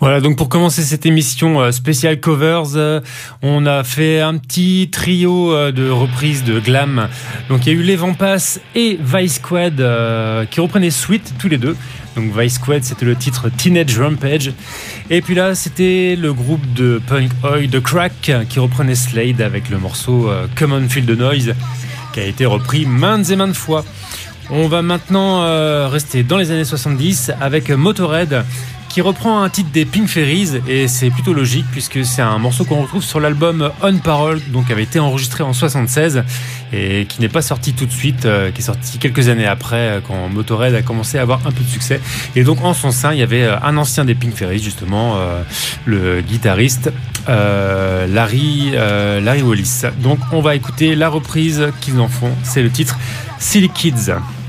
Voilà, donc pour commencer cette émission spéciale covers, on a fait un petit trio de reprises de glam. Donc il y a eu Les Vampas et Vice Squad qui reprenaient Sweet tous les deux. Donc Vice Squad, c'était le titre Teenage Rampage. Et puis là, c'était le groupe de punk oi The Crack qui reprenait Slade avec le morceau Come On Feel The Noise, qui a été repris maintes et maintes fois. On va maintenant rester dans les années 70 avec Motörhead, qui reprend un titre des Pink Fairies, et c'est plutôt logique puisque c'est un morceau qu'on retrouve sur l'album On Parole, donc qui avait été enregistré en 76 et qui n'est pas sorti tout de suite, qui est sorti quelques années après quand Motörhead a commencé à avoir un peu de succès. Et donc en son sein il y avait un ancien des Pink Fairies, justement le guitariste Larry Wallis. Donc on va écouter la reprise qu'ils en font, c'est le titre Silly Kids.